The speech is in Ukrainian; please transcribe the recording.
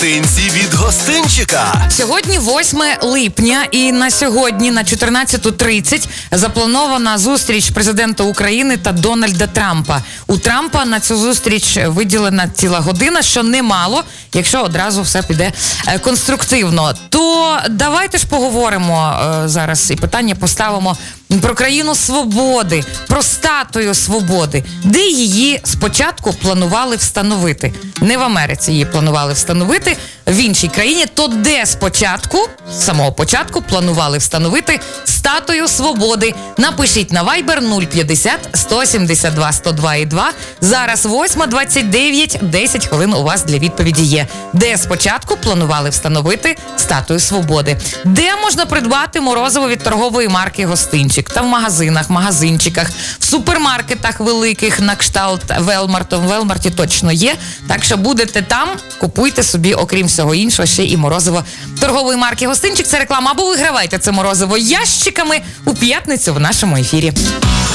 Гостинці від гостинчика. Сьогодні 8 липня і на сьогодні на 14:30 запланована зустріч президента України та Дональда Трампа. У Трампа на цю зустріч виділена ціла година, що немало, якщо одразу все піде конструктивно. То давайте ж поговоримо зараз і питання поставимо про країну свободи, про статую свободи. Де її спочатку планували встановити? Не в Америці її планували встановити, в іншій країні. То де спочатку, з самого початку, планували встановити статую свободи? Напишіть на Viber 050 172 102 2. Зараз 8:29, 10 хвилин у вас для відповіді є. Де спочатку планували встановити статую свободи? Де можна придбати морозиво від торгової марки «Гостинчик»? Та в магазинах, магазинчиках, в супермаркетах великих на кшталт Велмарту. В Велмарті точно є. Так що будете там, купуйте собі, окрім всього іншого, ще і морозиво торгової марки «Гостинчик». Це реклама. Або вигравайте це морозиво ящиками у п'ятницю в нашому ефірі.